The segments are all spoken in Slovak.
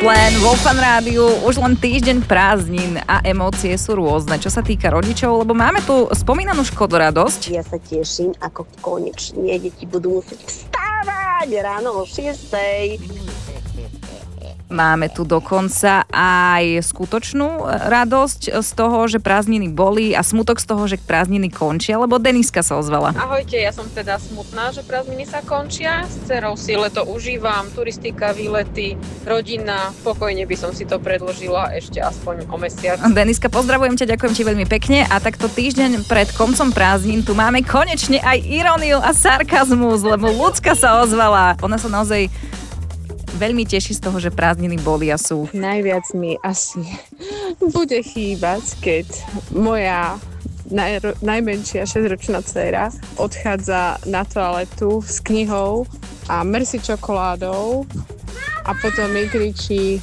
Plan vo Fan Rádiu. Už len týždeň prázdnin a emócie sú rôzne, čo sa týka rodičov, lebo máme tu spomínanú škodoradosť. Ja sa teším, ako konečne deti budú musieť vstávať ráno o 6:00. Máme tu dokonca aj skutočnú radosť z toho, že prázdniny boli a smutok z toho, že prázdniny končia, lebo Deniska sa ozvala. Ahojte, ja som teda smutná, že prázdniny sa končia. S dcerou si leto užívam, turistika, výlety, rodina. Pokojne by som si to predložila ešte aspoň o mesiac. Deniska, pozdravujem ťa, ďakujem ti veľmi pekne a takto týždeň pred koncom prázdnin tu máme konečne aj iróniu a sarkazmus, lebo Ľudská sa ozvala. Ona sa naozaj veľmi teší z toho, že prázdniny boli a sú. Najviac mi asi bude chýbať, keď moja najmenšia 6-ročná dcéra odchádza na toaletu s knihou a mrsi čokoládou a potom mi kričí: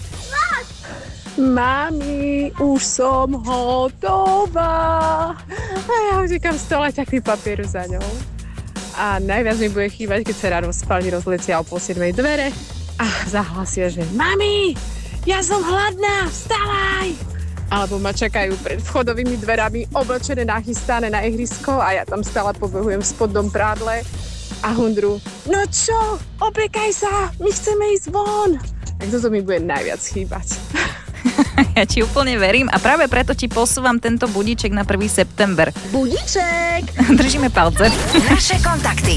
Mami, už som hotová. A ja utekám z toaleťaky papieru za ňou. A najviac mi bude chýbať, keď sa ráno v spálni rozletia o 6:30 dvere a zahlasia, že Mami, ja som hladná, vstávaj! Alebo ma čakajú pred vchodovými dverami oblečené, nachystané na ihrisko a ja tam stále pobehujem v spodnom prádle a hundru: No čo, obliekaj sa, my chceme ísť von. Tak toto mi bude najviac chýbať. Ja ti úplne verím a práve preto ti posúvam tento budíček na 1. september. Budíček! Držíme palce. Naše kontakty.